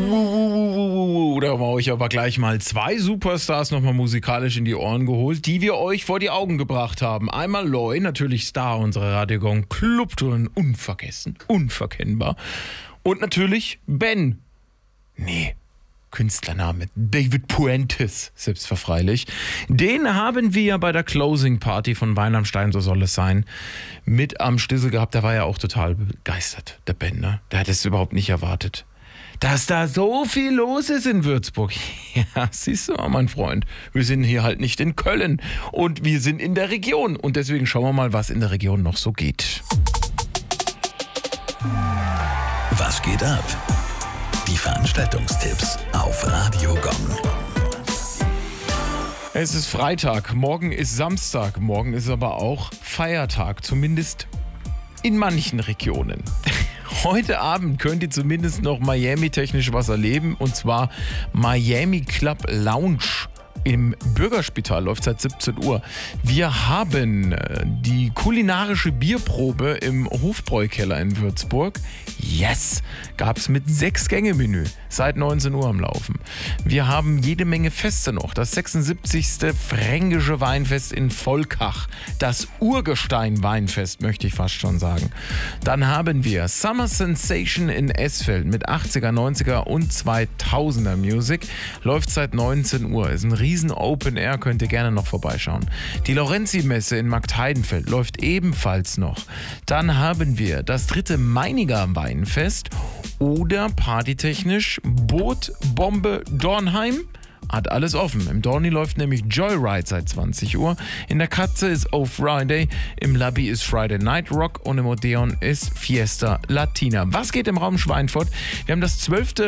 Da haben wir euch aber gleich mal zwei Superstars nochmal musikalisch in die Ohren geholt, die wir euch vor die Augen gebracht haben. Einmal Loy, natürlich Star unserer Radiogong Clubtouren, unvergessen, unverkennbar. Und natürlich Ben. Nee, Künstlername David Puentes, selbstverfreilich. Den haben wir bei der Closing Party von Wein am Stein, so soll es sein, mit am Stissel gehabt. Der war ja auch total begeistert, der Ben, ne? Der hat es überhaupt nicht erwartet, dass da so viel los ist in Würzburg. Ja, siehst du, mein Freund, wir sind hier halt nicht in Köln und wir sind in der Region. Und deswegen schauen wir mal, was in der Region noch so geht. Was geht ab? Die Veranstaltungstipps auf Radiogong. Es ist Freitag, morgen ist Samstag, morgen ist aber auch Feiertag, zumindest in manchen Regionen. Heute Abend könnt ihr zumindest noch Miami-technisch was erleben, und zwar Miami Club Lounge. Im Bürgerspital läuft seit 17 Uhr. Wir haben die kulinarische Bierprobe im Hofbräukeller in Würzburg. Yes! Gab's mit 6-Gänge-Menü. Seit 19 Uhr am Laufen. Wir haben jede Menge Feste noch. Das 76. Fränkische Weinfest in Volkach. Das Urgestein-Weinfest, möchte ich fast schon sagen. Dann haben wir Summer Sensation in Esfeld mit 80er, 90er und 2000er Music. Läuft seit 19 Uhr. Ist ein riesen Open Air, könnt ihr gerne noch vorbeischauen. Die Lorenzi-Messe in Marktheidenfeld läuft ebenfalls noch. Dann haben wir das 3. Meininger Weinfest oder partytechnisch Boot, Bombe, Dornheim. Hat alles offen. Im Dorni läuft nämlich Joyride seit 20 Uhr. In der Katze ist Oh Friday. Im Labby ist Friday Night Rock. Und im Odeon ist Fiesta Latina. Was geht im Raum Schweinfurt? Wir haben das 12.